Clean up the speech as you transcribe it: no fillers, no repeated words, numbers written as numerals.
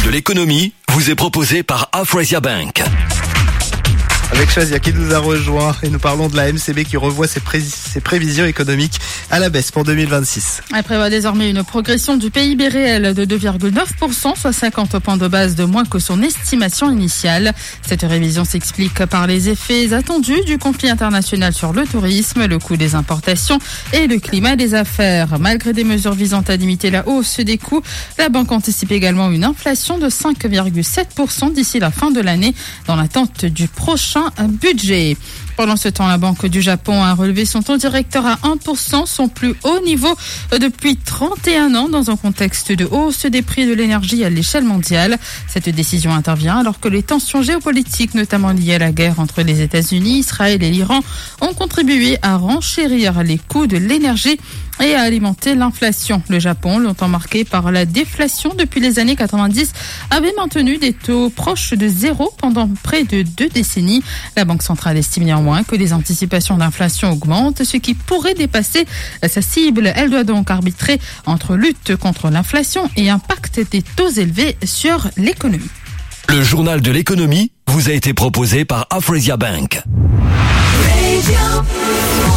journal de l'économie vous est proposé par Afrezia Bank. Avec Shazia qui nous a rejoint et nous parlons de la MCB qui revoit ses prévisions économiques à la baisse pour 2026. Elle prévoit désormais une progression du PIB réel de 2,9%, soit 50 points de base de moins que son estimation initiale. Cette révision s'explique par les effets attendus du conflit international sur le tourisme, le coût des importations et le climat des affaires. Malgré des mesures visant à limiter la hausse des coûts, la banque anticipe également une inflation de 5,7% d'ici la fin de l'année dans l'attente du prochain budget. Pendant ce temps, la Banque du Japon a relevé son taux directeur à 1%, son plus haut niveau depuis 31 ans dans un contexte de hausse des prix de l'énergie à l'échelle mondiale. Cette décision intervient alors que les tensions géopolitiques, notamment liées à la guerre entre les États-Unis, Israël et l'Iran, ont contribué à renchérir les coûts de l'énergie et à alimenter l'inflation. Le Japon, longtemps marqué par la déflation depuis les années 90, avait maintenu des taux proches de zéro pendant près de 2 décennies. La Banque centrale estime néanmoins que les anticipations d'inflation augmentent, ce qui pourrait dépasser sa cible. Elle doit donc arbitrer entre lutte contre l'inflation et impact des taux élevés sur l'économie. Le journal de l'économie vous a été proposé par Afrezia Bank. Radio.